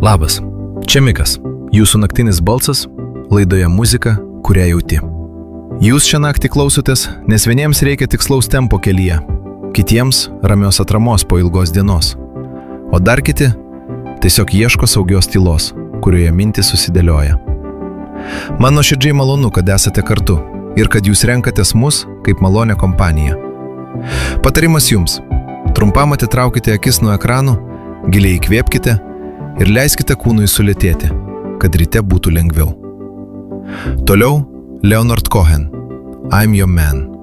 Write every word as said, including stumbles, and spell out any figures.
Labas, čia Mikas, jūsų naktinis balsas, laidoje muzika, kurią jauti. Jūs šią naktį klausotės, nes vieniems reikia tikslaus tempo kelyje, kitiems ramios atramos po ilgos dienos, o dar kiti tiesiog ieško saugios tylos, kurioje mintys susidėlioja. Man nuoširdžiai malonu, kad esate kartu ir kad jūs renkatės mus kaip malonę kompaniją. Patarimas jums. Trumpam atitraukite akis nuo ekranų, giliai įkvėpkite ir leiskite kūnui sulėtėti, kad ryte būtų lengviau. Toliau Leonard Cohen, I'm Your Man.